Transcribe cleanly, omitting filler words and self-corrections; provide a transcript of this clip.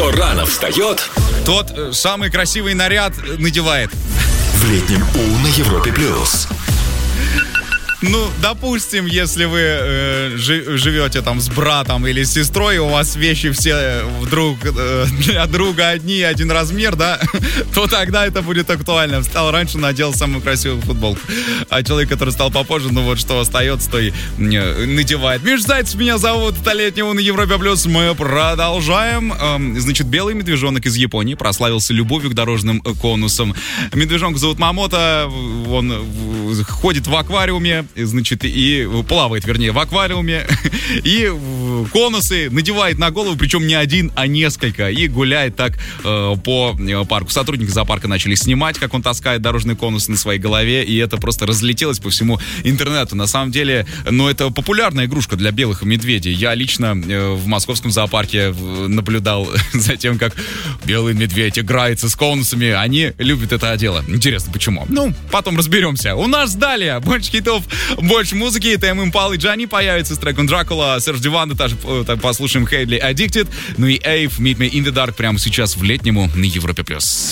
Кто рано встает, тот самый красивый наряд надевает. В летнем У на Европе плюс. Ну, допустим, если вы живете там с братом или с сестрой, у вас вещи все вдруг для друга одни, один размер, да, то тогда это будет актуально. Встал раньше, надел самую красивую футболку. А человек, который стал попозже, ну вот что остается, то и надевает. Миша Зайцев меня зовут, это летний У на Европе плюс. Мы продолжаем. Значит, белый медвежонок из Японии прославился любовью к дорожным конусам. Медвежонка зовут Мамота, он ходит в аквариуме, значит, и плавает, вернее, в аквариуме, и конусы надевает на голову, причем не один, а несколько, и гуляет так по парку. Сотрудники зоопарка начали снимать, как он таскает дорожный конус на своей голове, и это просто разлетелось по всему интернету. На самом деле, ну, это популярная игрушка для белых медведей. Я лично в московском зоопарке наблюдал за тем, как белый медведь играется с конусами. Они любят это дело. Интересно, почему? Ну, потом разберемся. У нас далее больше хитов, больше музыки. Тэм Импала и Джани появится с треком Дракула. Серж Диванда также послушаем Хейдли Addicted. Ну и Эйв Meet Me in the Dark прямо сейчас в летнему на Европе+.